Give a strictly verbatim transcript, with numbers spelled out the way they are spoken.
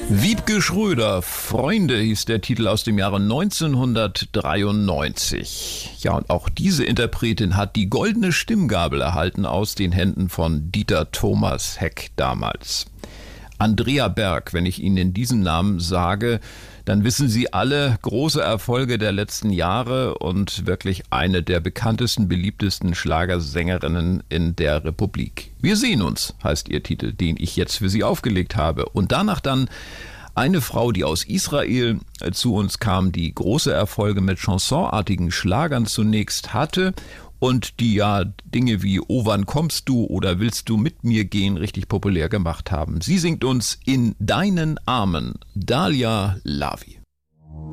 Wiebke Schröder, Freunde hieß der Titel aus dem Jahre neunzehnhundertdreiundneunzig. Ja, und auch diese Interpretin hat die goldene Stimmgabel erhalten aus den Händen von Dieter Thomas Heck damals. Andrea Berg, wenn ich Ihnen diesen Namen sage, dann wissen Sie alle, große Erfolge der letzten Jahre und wirklich eine der bekanntesten, beliebtesten Schlagersängerinnen in der Republik. Wir sehen uns, heißt ihr Titel, den ich jetzt für Sie aufgelegt habe. Und danach dann eine Frau, die aus Israel zu uns kam, die große Erfolge mit chansonartigen Schlagern zunächst hatte und die ja Dinge wie "Oh, wann kommst du" oder "Willst du mit mir gehen" richtig populär gemacht haben. Sie singt uns "In deinen Armen", Dalia Lavi.